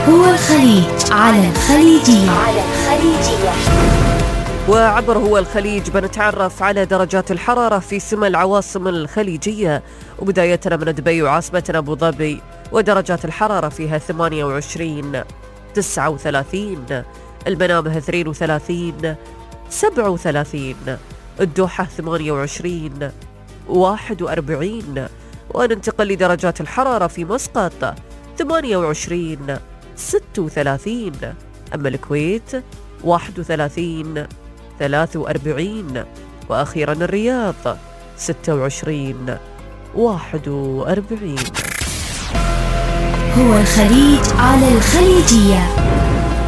هو الخليج على الخليجية. وعبر هو الخليج بنتعرف على درجات الحرارة في سمى العواصم الخليجية، وبداية من دبي وعاصمتنا أبو ظبي ودرجات الحرارة فيها 28 39، المنامة 32 37، الدوحة 28 41، وننتقل لدرجات الحرارة في مسقط 28 36، أما الكويت 31 43، وأخيرا الرياض 26 41. هو الخليج على الخليجية.